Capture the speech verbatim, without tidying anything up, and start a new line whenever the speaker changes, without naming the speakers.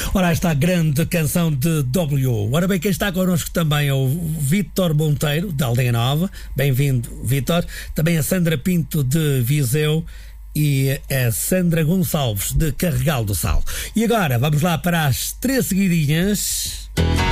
Ora, esta grande canção de W. Ora bem, quem está connosco também é o Vítor Monteiro, da Aldeia Nova. Bem-vindo, Vítor. Também a Sandra Pinto, de Viseu. E a Sandra Gonçalves, de Carregal do Sal. E agora, vamos lá para as três seguidinhas.